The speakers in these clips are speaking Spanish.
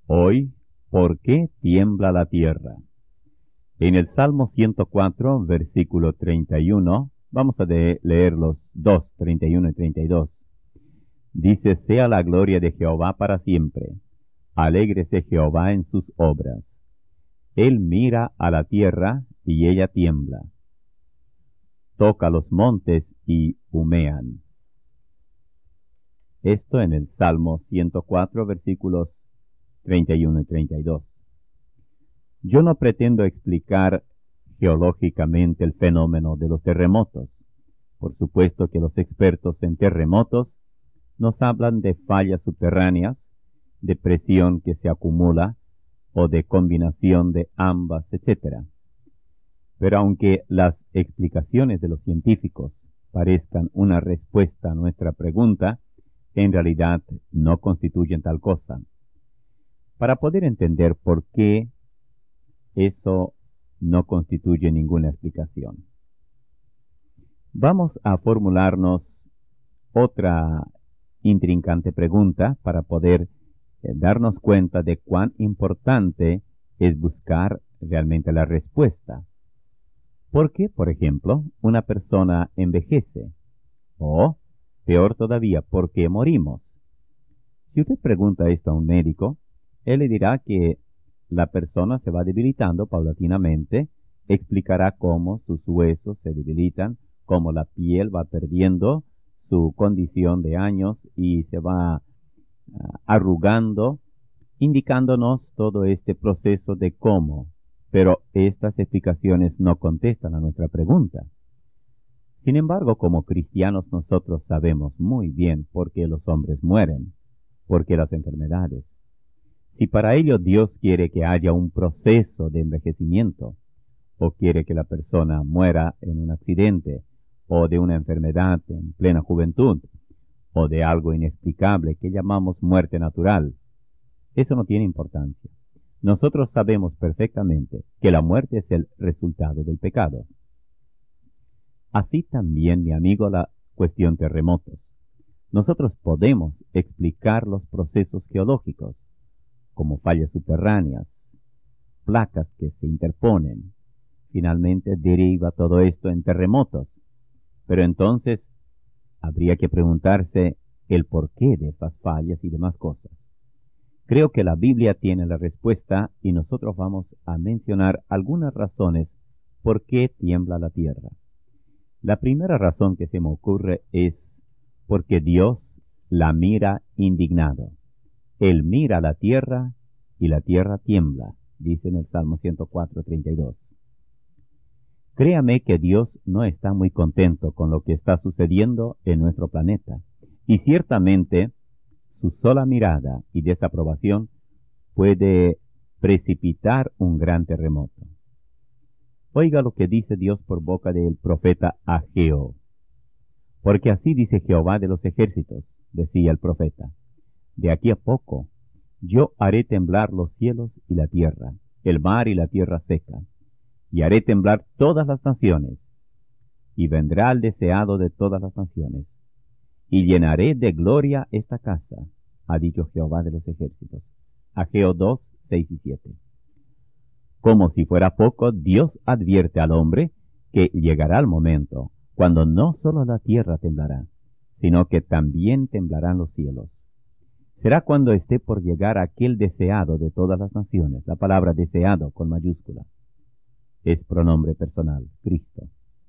Hoy, ¿por qué tiembla la tierra? En el Salmo 104, versículo 31, vamos a leer los dos, 31 y 32. Dice, sea la gloria de Jehová para siempre. Alégrese Jehová en sus obras. Él mira a la tierra y ella tiembla. Toca los montes y humean. Esto en el Salmo 104, versículos 31 y 32. Yo no pretendo explicar geológicamente el fenómeno de los terremotos. Por supuesto que los expertos en terremotos nos hablan de fallas subterráneas, de presión que se acumula o de combinación de ambas, etc. Pero aunque las explicaciones de los científicos parezcan una respuesta a nuestra pregunta, en realidad no constituyen tal cosa. Para poder entender por qué eso no constituye ninguna explicación, vamos a formularnos otra intrincante pregunta para poder darnos cuenta de cuán importante es buscar realmente la respuesta. ¿Por qué, por ejemplo, una persona envejece? O, peor todavía, ¿por qué morimos? Si usted pregunta esto a un médico, él le dirá que la persona se va debilitando paulatinamente, explicará cómo sus huesos se debilitan, cómo la piel va perdiendo su condición de años y se va arrugando, indicándonos todo este proceso de cómo. Pero estas explicaciones no contestan a nuestra pregunta. Sin embargo, como cristianos nosotros sabemos muy bien por qué los hombres mueren, por qué las enfermedades. Si para ello Dios quiere que haya un proceso de envejecimiento, o quiere que la persona muera en un accidente, o de una enfermedad en plena juventud, o de algo inexplicable que llamamos muerte natural, eso no tiene importancia. Nosotros sabemos perfectamente que la muerte es el resultado del pecado. Así también, mi amigo, la cuestión terremotos. Nosotros podemos explicar los procesos geológicos, como fallas subterráneas, placas que se interponen. Finalmente deriva todo esto en terremotos. Pero entonces habría que preguntarse el porqué de estas fallas y demás cosas. Creo que la Biblia tiene la respuesta y nosotros vamos a mencionar algunas razones por qué tiembla la tierra. La primera razón que se me ocurre es porque Dios la mira indignado. Él mira la tierra y la tierra tiembla, dice en el Salmo 104, 32. Créame que Dios no está muy contento con lo que está sucediendo en nuestro planeta, y ciertamente su sola mirada y desaprobación puede precipitar un gran terremoto. Oiga lo que dice Dios por boca del profeta Ageo. Porque así dice Jehová de los ejércitos, decía el profeta, de aquí a poco yo haré temblar los cielos y la tierra, el mar y la tierra seca, y haré temblar todas las naciones, y vendrá el deseado de todas las naciones, y llenaré de gloria esta casa, ha dicho Jehová de los ejércitos. Ageo 2, 6 y 7. Como si fuera poco, Dios advierte al hombre que llegará el momento cuando no solo la tierra temblará, sino que también temblarán los cielos. Será cuando esté por llegar aquel deseado de todas las naciones. La palabra deseado con mayúscula es pronombre personal, Cristo.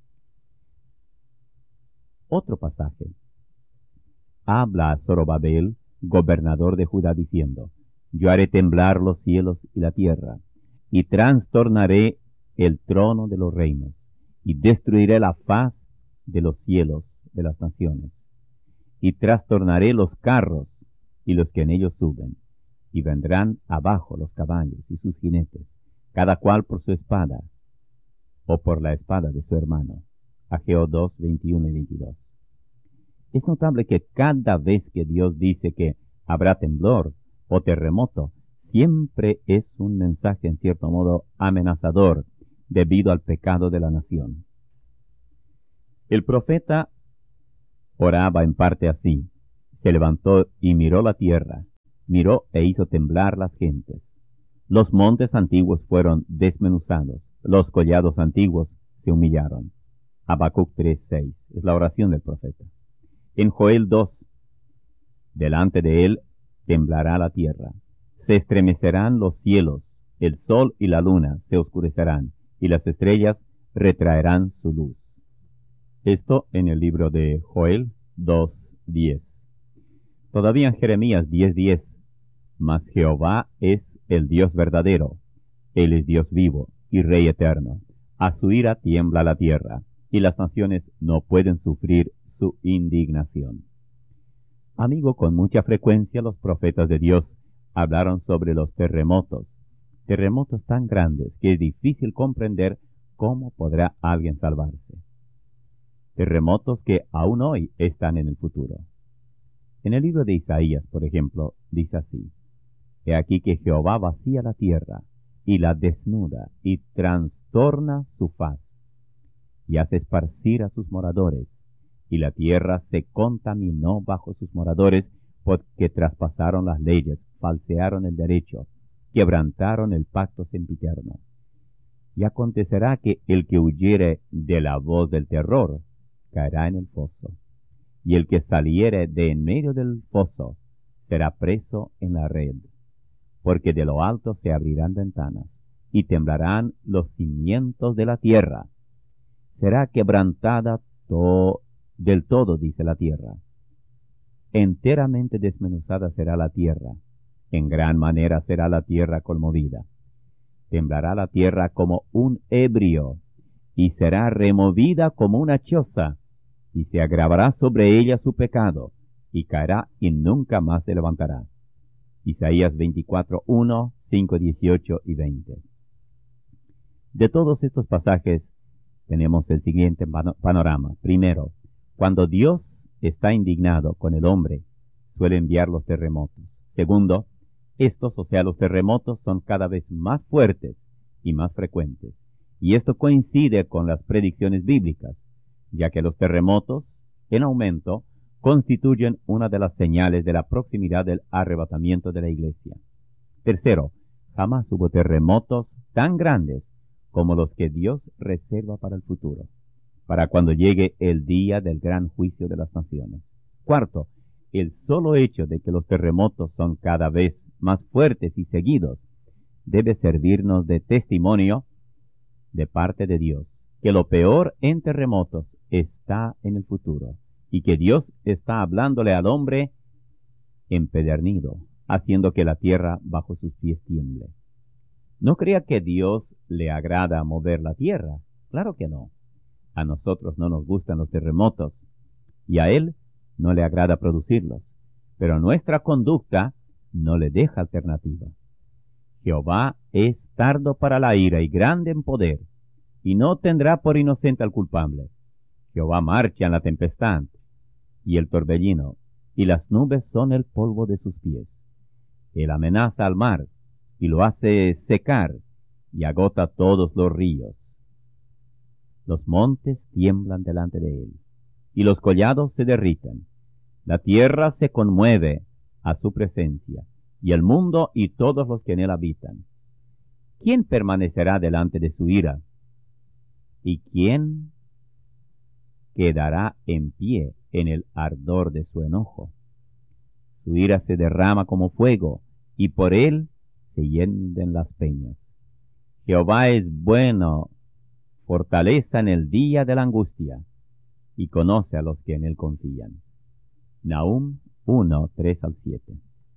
Otro pasaje. Habla a Zorobabel, gobernador de Judá, diciendo, yo haré temblar los cielos y la tierra, y trastornaré el trono de los reinos, y destruiré la faz de los cielos de las naciones, y trastornaré los carros y los que en ellos suben, y vendrán abajo los caballos y sus jinetes, cada cual por su espada, o por la espada de su hermano. Ageo 2, 21 y 22. Es notable que cada vez que Dios dice que habrá temblor o terremoto, siempre es un mensaje en cierto modo amenazador debido al pecado de la nación. El profeta oraba en parte así. Se levantó y miró la tierra, miró e hizo temblar las gentes. Los montes antiguos fueron desmenuzados, los collados antiguos se humillaron. Habacuc 3:6 es la oración del profeta. En Joel 2, delante de él temblará la tierra, se estremecerán los cielos, el sol y la luna se oscurecerán, y las estrellas retraerán su luz. Esto en el libro de Joel 2:10. Todavía en Jeremías 10:10, mas Jehová es el Dios verdadero, Él es Dios vivo y Rey eterno. A su ira tiembla la tierra, y las naciones no pueden sufrir su indignación. Amigo, con mucha frecuencia los profetas de Dios hablaron sobre los terremotos tan grandes que es difícil comprender cómo podrá alguien salvarse. Terremotos que aún hoy están en el futuro. En el libro de Isaías, por ejemplo, dice así: He aquí que Jehová vacía la tierra, y la desnuda, y trastorna su faz, y hace esparcir a sus moradores, y la tierra se contaminó bajo sus moradores, porque traspasaron las leyes, falsearon el derecho, quebrantaron el pacto sempiterno. Y acontecerá que el que huyere de la voz del terror, caerá en el foso, y el que saliere de en medio del foso, será preso en la red. Porque de lo alto se abrirán ventanas, y temblarán los cimientos de la tierra. Será quebrantada del todo, dice la tierra. Enteramente desmenuzada será la tierra, en gran manera será la tierra conmovida. Temblará la tierra como un ebrio, y será removida como una choza, y se agravará sobre ella su pecado, y caerá y nunca más se levantará. Isaías 24:1, 5, 18 y 20. De todos estos pasajes tenemos el siguiente panorama. Primero, cuando Dios está indignado con el hombre, suele enviar los terremotos. Segundo, estos, o sea, los terremotos, son cada vez más fuertes y más frecuentes. Y esto coincide con las predicciones bíblicas, ya que los terremotos, en aumento, constituyen una de las señales de la proximidad del arrebatamiento de la iglesia. Tercero, jamás hubo terremotos tan grandes como los que Dios reserva para el futuro, para cuando llegue el día del gran juicio de las naciones. Cuarto, el solo hecho de que los terremotos son cada vez más fuertes y seguidos debe servirnos de testimonio de parte de Dios, que lo peor en terremotos está en el futuro, y que Dios está hablándole al hombre empedernido, haciendo que la tierra bajo sus pies tiemble. No crea que Dios le agrada mover la tierra. Claro que no. A nosotros no nos gustan los terremotos, y a Él no le agrada producirlos, pero nuestra conducta no le deja alternativa. Jehová es tardo para la ira y grande en poder, y no tendrá por inocente al culpable. Jehová marcha en la tempestad y el torbellino, y las nubes son el polvo de sus pies. Él amenaza al mar, y lo hace secar, y agota todos los ríos. Los montes tiemblan delante de él, y los collados se derriten. La tierra se conmueve a su presencia, y el mundo y todos los que en él habitan. ¿Quién permanecerá delante de su ira? ¿Y quién quedará en pie en el ardor de su enojo? Su ira se derrama como fuego, y por él se hienden las peñas. Jehová es bueno, fortaleza en el día de la angustia, y conoce a los que en él confían. Nahum 1, 3 al 7.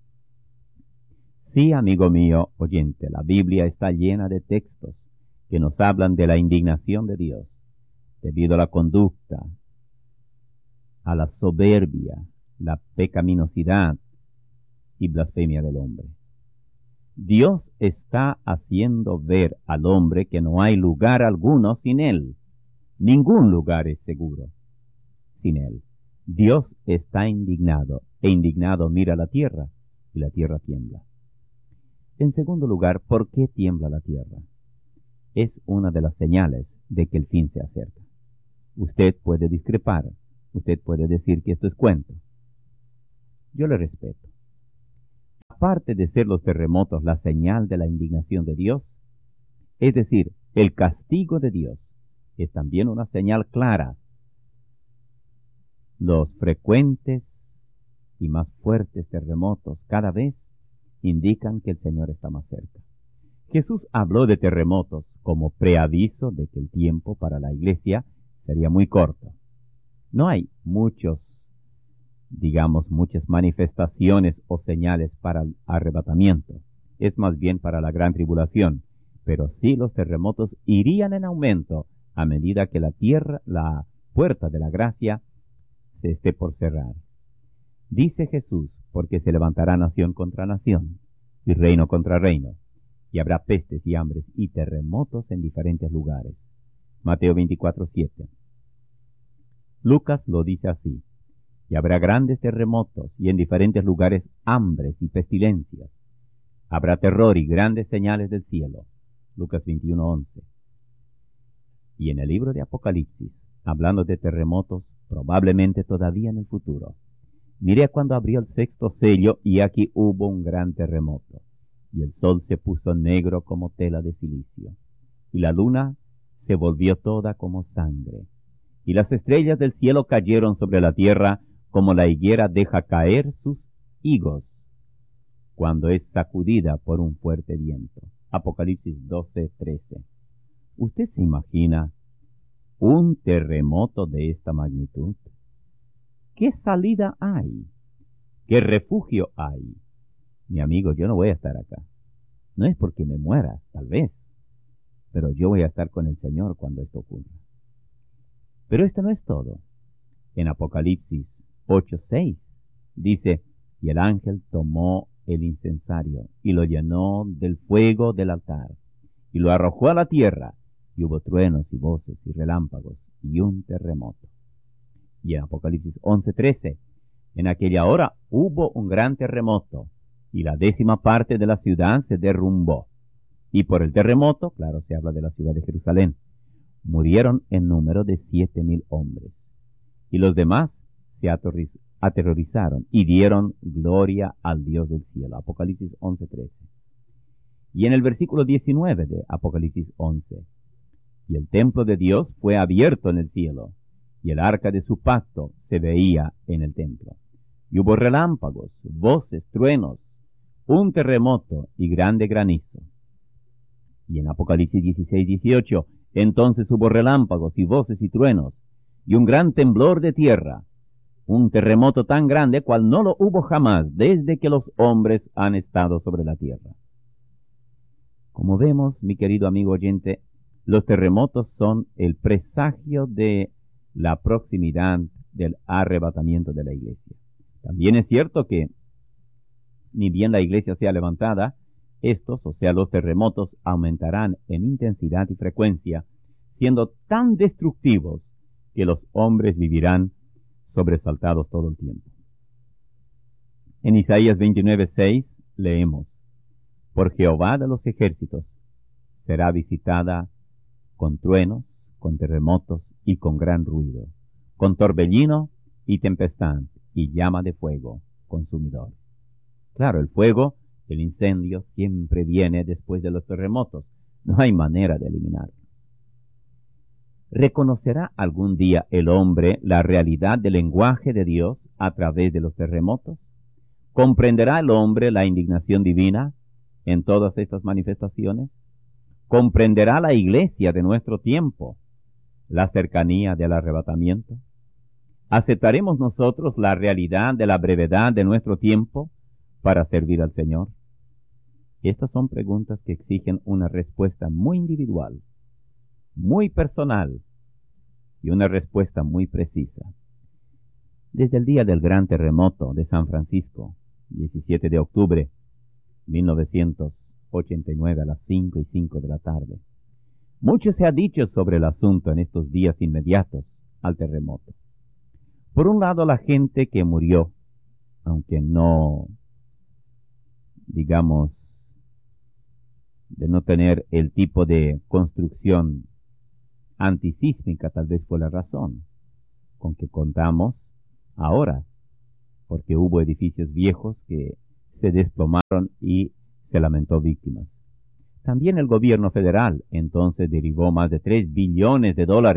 Sí, amigo mío, oyente, la Biblia está llena de textos que nos hablan de la indignación de Dios, debido a la conducta, a la soberbia, la pecaminosidad y blasfemia del hombre. Dios está haciendo ver al hombre que no hay lugar alguno sin Él. Ningún lugar es seguro sin Él. Dios está indignado, e indignado mira la tierra, y la tierra tiembla. En segundo lugar, ¿por qué tiembla la tierra? Es una de las señales de que el fin se acerca. Usted puede discrepar, usted puede decir que esto es cuento. Yo le respeto. aparte de ser los terremotos la señal de la indignación de Dios, es decir, el castigo de Dios, es también una señal clara. Los frecuentes y más fuertes terremotos cada vez indican que el Señor está más cerca. Jesús habló de terremotos como preaviso de que el tiempo para la iglesia sería muy corto. No hay muchas manifestaciones o señales para el arrebatamiento. Es más bien para la gran tribulación. Pero sí los terremotos irían en aumento a medida que la puerta de la gracia se esté por cerrar. Dice Jesús, porque se levantará nación contra nación y reino contra reino, y habrá pestes y hambres y terremotos en diferentes lugares. Mateo 24:7. Lucas lo dice así: y habrá grandes terremotos y en diferentes lugares hambres y pestilencias. Habrá terror y grandes señales del cielo. Lucas 21:11. Y en el libro de Apocalipsis, hablando de terremotos, probablemente todavía en el futuro, miré cuando abrió el sexto sello, y aquí hubo un gran terremoto, y el sol se puso negro como tela de silicio, y la luna se volvió toda como sangre, y las estrellas del cielo cayeron sobre la tierra, como la higuera deja caer sus higos cuando es sacudida por un fuerte viento. Apocalipsis 12:13. ¿Usted se imagina un terremoto de esta magnitud? ¿Qué salida hay? ¿Qué refugio hay? Mi amigo, yo no voy a estar acá. No es porque me muera, tal vez, pero yo voy a estar con el Señor cuando esto ocurra. Pero esto no es todo. En Apocalipsis 8:6 dice: y el ángel tomó el incensario y lo llenó del fuego del altar y lo arrojó a la tierra, y hubo truenos y voces y relámpagos y un terremoto. Y en Apocalipsis 11:13, en aquella hora hubo un gran terremoto, y la 10ª parte de la ciudad se derrumbó. Y por el terremoto, claro, se habla de la ciudad de Jerusalén, murieron en número de 7,000 hombres. Y los demás se aterrorizaron y dieron gloria al Dios del cielo. Apocalipsis 11:13. Y en el versículo 19 de Apocalipsis 11, y el templo de Dios fue abierto en el cielo, y el arca de su pacto se veía en el templo. Y hubo relámpagos, voces, truenos, un terremoto y grande granizo. Y en Apocalipsis 16:18, entonces hubo relámpagos y voces y truenos, y un gran temblor de tierra, un terremoto tan grande cual no lo hubo jamás desde que los hombres han estado sobre la tierra. Como vemos, mi querido amigo oyente, los terremotos son el presagio de la proximidad del arrebatamiento de la iglesia. También es cierto que, ni bien la iglesia sea levantada, estos, o sea, los terremotos, aumentarán en intensidad y frecuencia, siendo tan destructivos que los hombres vivirán sobresaltados todo el tiempo. En Isaías 29:6 leemos: por Jehová de los ejércitos será visitada con truenos, con terremotos y con gran ruido, con torbellino y tempestad y llama de fuego consumidor. Claro, el fuego, el incendio, siempre viene después de los terremotos. No hay manera de eliminarlo. ¿Reconocerá algún día el hombre la realidad del lenguaje de Dios a través de los terremotos? ¿Comprenderá el hombre la indignación divina en todas estas manifestaciones? ¿Comprenderá la iglesia de nuestro tiempo la cercanía del arrebatamiento? ¿Aceptaremos nosotros la realidad de la brevedad de nuestro tiempo para servir al Señor? Estas son preguntas que exigen una respuesta muy individual, muy personal y una respuesta muy precisa. Desde el día del gran terremoto de San Francisco, 17 de octubre, 1989, a las 5:05 de la tarde, mucho se ha dicho sobre el asunto en estos días inmediatos al terremoto. Por un lado, la gente que murió, aunque no, digamos, de no tener el tipo de construcción antisísmica, tal vez fue la razón con que contamos ahora, porque hubo edificios viejos que se desplomaron y se lamentó víctimas. También el gobierno federal entonces derivó más de $3 billones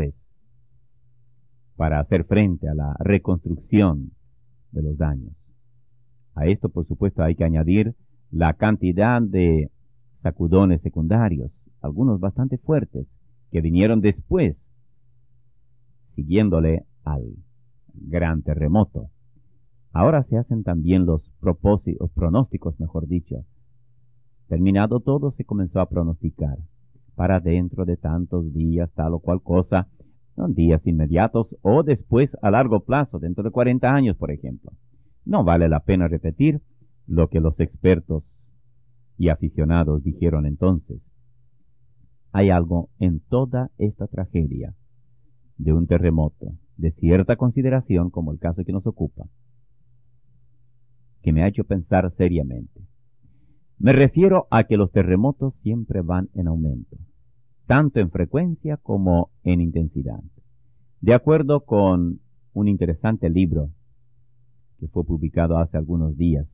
para hacer frente a la reconstrucción de los daños. A esto, por supuesto, hay que añadir la cantidad de sacudones secundarios, algunos bastante fuertes, que vinieron después, siguiéndole al gran terremoto. Ahora se hacen también los pronósticos, mejor dicho. Terminado todo, se comenzó a pronosticar para dentro de tantos días, tal o cual cosa, no días inmediatos o después a largo plazo, dentro de 40 años, por ejemplo. No vale la pena repetir lo que los expertos y aficionados dijeron entonces. Hay algo en toda esta tragedia de un terremoto de cierta consideración, como el caso que nos ocupa, que me ha hecho pensar seriamente. Me refiero a que los terremotos siempre van en aumento, tanto en frecuencia como en intensidad. De acuerdo con un interesante libro que fue publicado hace algunos días,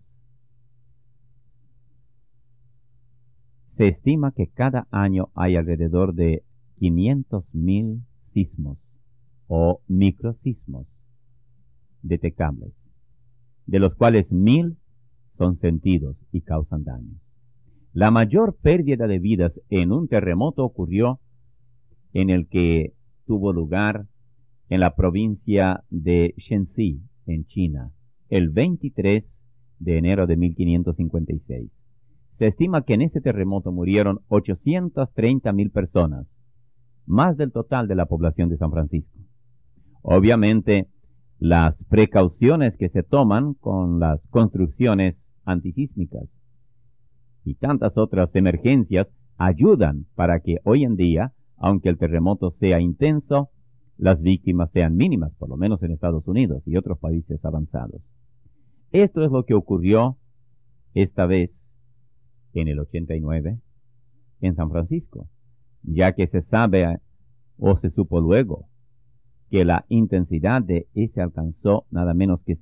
se estima que cada año hay alrededor de 500.000 sismos o microsismos detectables, de los cuales 1.000 son sentidos y causan daños. La mayor pérdida de vidas en un terremoto ocurrió en el que tuvo lugar en la provincia de Shenxi, en China, el 23 de enero de 1556. Se estima que en ese terremoto murieron 830.000 personas, más del total de la población de San Francisco. Obviamente, las precauciones que se toman con las construcciones antisísmicas y tantas otras emergencias ayudan para que hoy en día, aunque el terremoto sea intenso, las víctimas sean mínimas, por lo menos en Estados Unidos y otros países avanzados. Esto es lo que ocurrió esta vez en el 89 en San Francisco, ya que se sabe o se supo luego que la intensidad de ese alcanzó nada menos que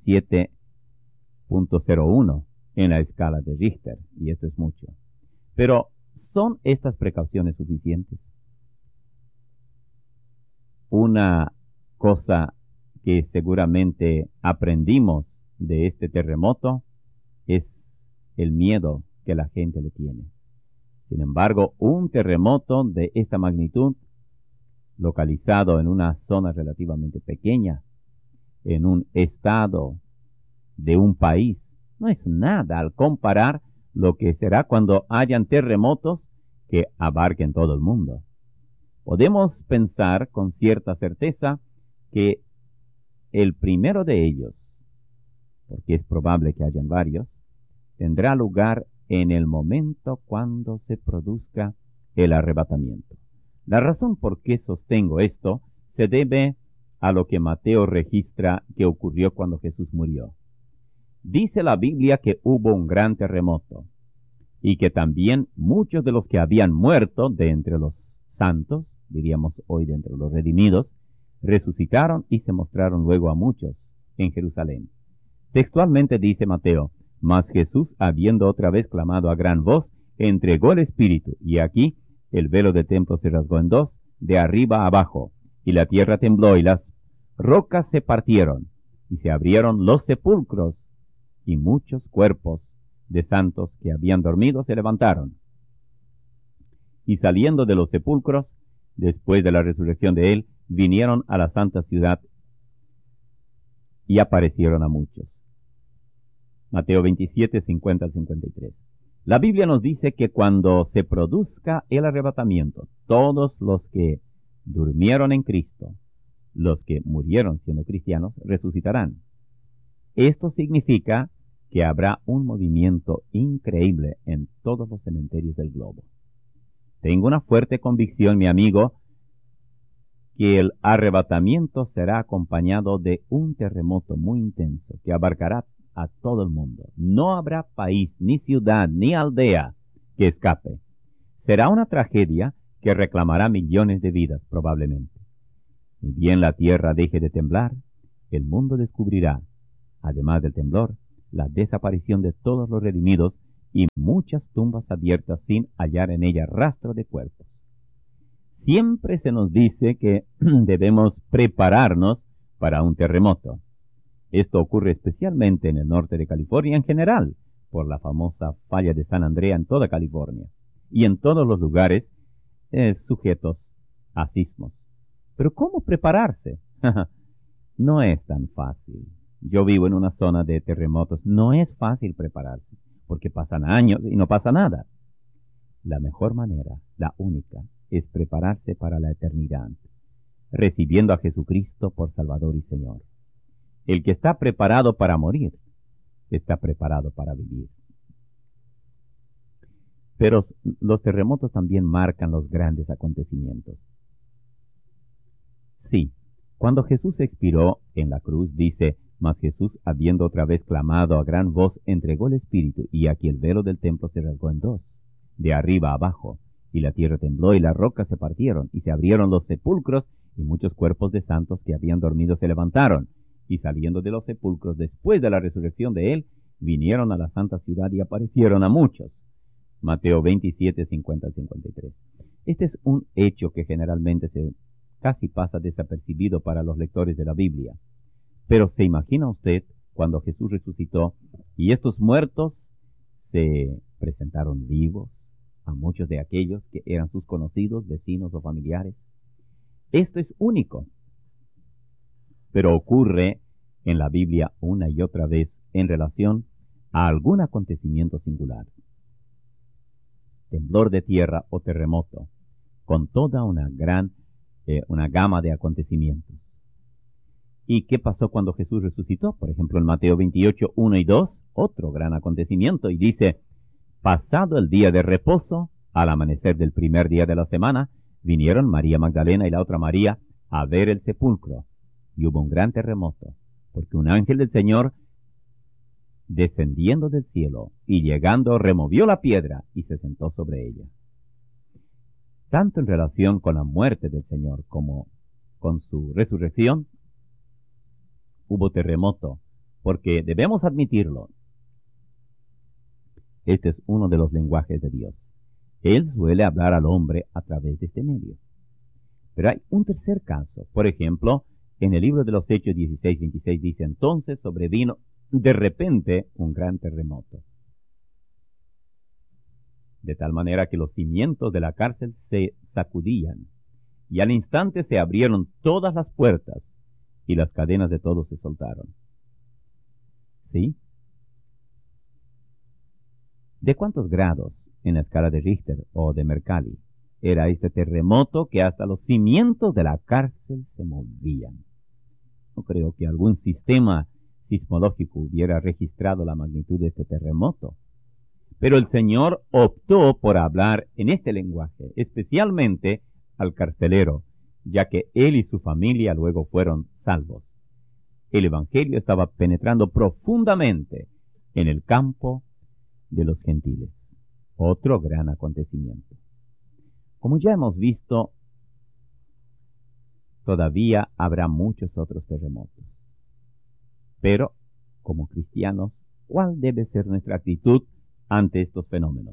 7.01 en la escala de Richter, y esto es mucho. Pero, ¿son estas precauciones suficientes? Una cosa que seguramente aprendimos de este terremoto es el miedo que la gente le tiene. Sin embargo, un terremoto de esta magnitud, localizado en una zona relativamente pequeña, en un estado de un país, no es nada al comparar lo que será cuando hayan terremotos que abarquen todo el mundo. Podemos pensar con cierta certeza que el primero de ellos, porque es probable que hayan varios, tendrá lugar en el momento cuando se produzca el arrebatamiento. La razón por qué sostengo esto se debe a lo que Mateo registra que ocurrió cuando Jesús murió. Dice la Biblia que hubo un gran terremoto y que también muchos de los que habían muerto de entre los santos, diríamos hoy de entre los redimidos, resucitaron y se mostraron luego a muchos en Jerusalén. Textualmente dice Mateo: mas Jesús, habiendo otra vez clamado a gran voz, entregó el Espíritu, y aquí el velo del templo se rasgó en dos, de arriba a abajo, y la tierra tembló, y las rocas se partieron, y se abrieron los sepulcros, y muchos cuerpos de santos que habían dormido se levantaron. Y saliendo de los sepulcros, después de la resurrección de él, vinieron a la santa ciudad y aparecieron a muchos. Mateo 27, 50-53. La Biblia nos dice que cuando se produzca el arrebatamiento, todos los que durmieron en Cristo, los que murieron siendo cristianos, resucitarán. Esto significa que habrá un movimiento increíble en todos los cementerios del globo. Tengo una fuerte convicción, mi amigo, que el arrebatamiento será acompañado de un terremoto muy intenso que abarcará a todo el mundo. No habrá país, ni ciudad, ni aldea que escape. Será una tragedia que reclamará millones de vidas, probablemente. Ni bien la tierra deje de temblar, el mundo descubrirá, además del temblor, la desaparición de todos los redimidos y muchas tumbas abiertas sin hallar en ellas rastro de cuerpos. Siempre se nos dice que debemos prepararnos para un terremoto. Esto ocurre especialmente en el norte de California en general, por la famosa falla de San Andrea en toda California, y en todos los lugares sujetos a sismos. Pero ¿cómo prepararse? No es tan fácil. Yo vivo en una zona de terremotos. No es fácil prepararse, porque pasan años y no pasa nada. La mejor manera, la única, es prepararse para la eternidad, recibiendo a Jesucristo por Salvador y Señor. El que está preparado para morir, está preparado para vivir. Pero los terremotos también marcan los grandes acontecimientos. Sí, cuando Jesús expiró en la cruz, dice: mas Jesús, habiendo otra vez clamado a gran voz, entregó el Espíritu, y aquí el velo del templo se rasgó en dos, de arriba a abajo, y la tierra tembló, y las rocas se partieron, y se abrieron los sepulcros, y muchos cuerpos de santos que habían dormido se levantaron, y saliendo de los sepulcros después de la resurrección de él, vinieron a la santa ciudad y aparecieron a muchos. Mateo 27, 50 al 53. Este es un hecho que generalmente casi pasa desapercibido para los lectores de la Biblia. Pero ¿se imagina usted cuando Jesús resucitó y estos muertos se presentaron vivos a muchos de aquellos que eran sus conocidos, vecinos o familiares? Esto es único, pero ocurre en la Biblia una y otra vez en relación a algún acontecimiento singular. Temblor de tierra o terremoto, con toda una gama de acontecimientos. ¿Y qué pasó cuando Jesús resucitó? Por ejemplo, en Mateo 28, 1 y 2, otro gran acontecimiento, y dice: pasado el día de reposo, al amanecer del primer día de la semana, vinieron María Magdalena y la otra María a ver el sepulcro, y hubo un gran terremoto, porque un ángel del Señor, descendiendo del cielo y llegando, removió la piedra y se sentó sobre ella. Tanto en relación con la muerte del Señor como con su resurrección, hubo terremoto, porque debemos admitirlo. Este es uno de los lenguajes de Dios. Él suele hablar al hombre a través de este medio. Pero hay un tercer caso. Por ejemplo, en el libro de los Hechos 16, 26 dice: entonces sobrevino de repente un gran terremoto, de tal manera que los cimientos de la cárcel se sacudían, y al instante se abrieron todas las puertas, y las cadenas de todos se soltaron. ¿Sí? ¿De cuántos grados en la escala de Richter o de Mercalli era este terremoto que hasta los cimientos de la cárcel se movían? No creo que algún sistema sismológico hubiera registrado la magnitud de este terremoto. Pero el Señor optó por hablar en este lenguaje, especialmente al carcelero, ya que él y su familia luego fueron salvos. El Evangelio estaba penetrando profundamente en el campo de los gentiles. Otro gran acontecimiento. Como ya hemos visto, todavía habrá muchos otros terremotos. Pero, como cristianos, ¿cuál debe ser nuestra actitud ante estos fenómenos?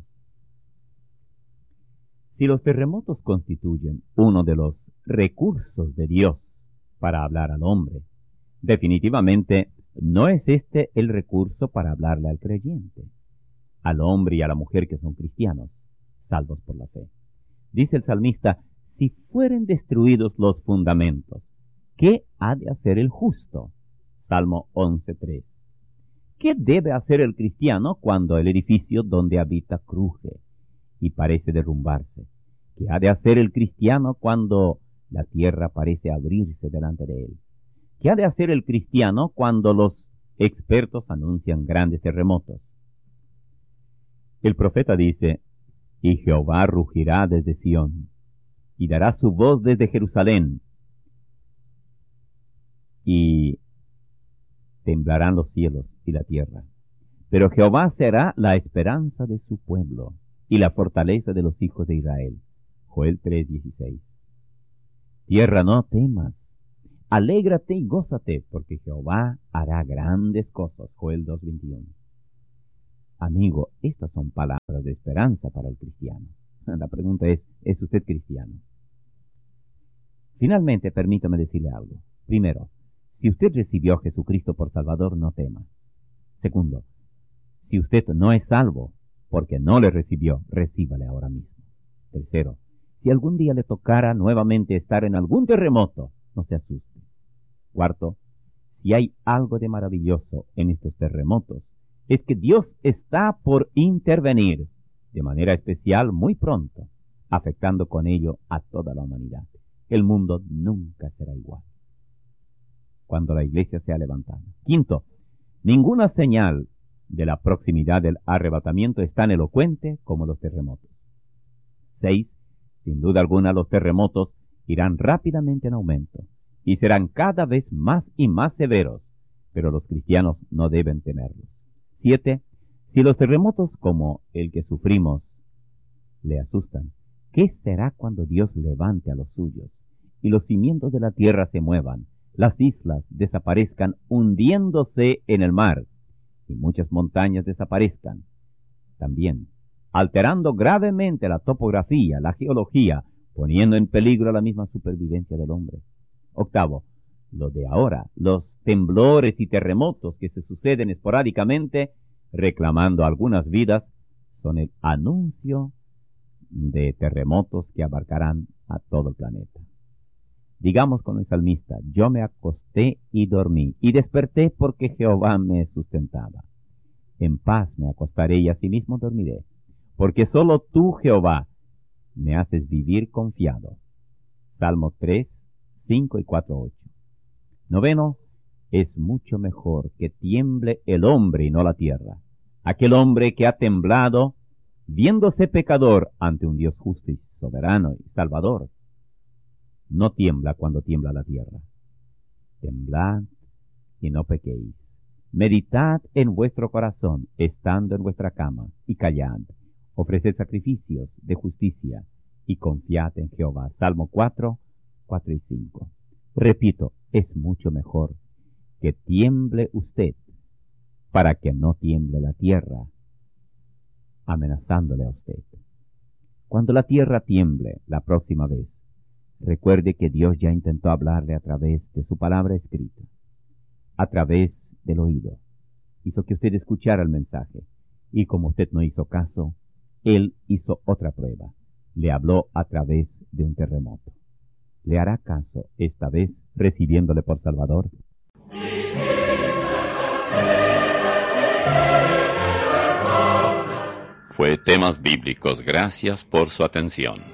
Si los terremotos constituyen uno de los recursos de Dios para hablar al hombre, definitivamente no es este el recurso para hablarle al creyente, al hombre y a la mujer que son cristianos, salvos por la fe. Dice el salmista: si fueren destruidos los fundamentos, ¿qué ha de hacer el justo? Salmo 11:3. ¿Qué debe hacer el cristiano cuando el edificio donde habita cruje y parece derrumbarse? ¿Qué ha de hacer el cristiano cuando la tierra parece abrirse delante de él? ¿Qué ha de hacer el cristiano cuando los expertos anuncian grandes terremotos? El profeta dice: y Jehová rugirá desde Sión, y dará su voz desde Jerusalén, y temblarán los cielos y la tierra. Pero Jehová será la esperanza de su pueblo, y la fortaleza de los hijos de Israel. Joel 3:16. Tierra, no temas. alégrate y gózate, porque Jehová hará grandes cosas. Joel 2:21. Amigo, estas son palabras de esperanza para el cristiano. La pregunta ¿es usted cristiano? Finalmente, permítame decirle algo. Primero, si usted recibió a Jesucristo por Salvador, no tema. Segundo, si usted no es salvo porque no le recibió, recíbale ahora mismo. Tercero, si algún día le tocara nuevamente estar en algún terremoto, no se asuste. Cuarto, si hay algo de maravilloso en estos terremotos, es que Dios está por intervenir de manera especial muy pronto, afectando con ello a toda la humanidad. El mundo nunca será igual cuando la iglesia sea levantada. Quinto, ninguna señal de la proximidad del arrebatamiento es tan elocuente como los terremotos. 6. Sin duda alguna los terremotos irán rápidamente en aumento y serán cada vez más y más severos, pero los cristianos no deben temerlos. 7. Si los terremotos como el que sufrimos le asustan, ¿qué será cuando Dios levante a los suyos y los cimientos de la tierra se muevan, las islas desaparezcan hundiéndose en el mar y muchas montañas desaparezcan también, alterando gravemente la topografía, la geología, poniendo en peligro la misma supervivencia del hombre? Octavo, lo de ahora, los temblores y terremotos que se suceden esporádicamente, reclamando algunas vidas, son el anuncio de terremotos que abarcarán a todo el planeta. Digamos con el salmista, yo me acosté y dormí, y desperté porque Jehová me sustentaba. En paz me acostaré y asimismo dormiré, porque solo tú, Jehová, me haces vivir confiado. Salmo 3, 5 y 4, 8. Noveno, es mucho mejor que tiemble el hombre y no la tierra. Aquel hombre que ha temblado, viéndose pecador ante un Dios justo y soberano y salvador, no tiembla cuando tiembla la tierra. Temblad y no pequéis. Meditad en vuestro corazón, estando en vuestra cama, y callad. Ofreced sacrificios de justicia, y confiad en Jehová. Salmo 4, 4 y 5. Repito, es mucho mejor que tiemble usted, para que no tiemble la tierra, amenazándole a usted. Cuando la tierra tiemble la próxima vez, recuerde que Dios ya intentó hablarle a través de su palabra escrita, a través del oído. Hizo que usted escuchara el mensaje, y como usted no hizo caso, Él hizo otra prueba. Le habló a través de un terremoto. ¿Le hará caso esta vez recibiéndole por Salvador? Fue Temas Bíblicos. Gracias por su atención.